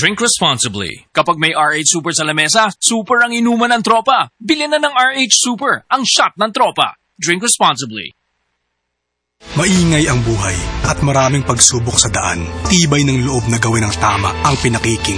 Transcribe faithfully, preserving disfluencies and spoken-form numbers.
Drink responsibly. Kapag may R H Super sa lamesa, super ang inuman ng tropa. Bilhin na ng R H Super, ang shot ng tropa. Drink responsibly. Maingay ang buhay at maraming pagsubok sa daan. Tibay ng loob na gawin ang tama ang pinakiking